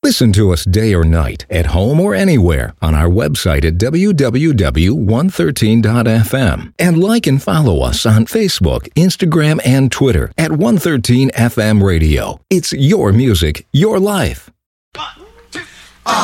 Listen to us day or night, at home or anywhere, on our website at www.113.fm. And like and follow us on Facebook, Instagram, and Twitter at 113FM Radio. It's your music, your life. 1,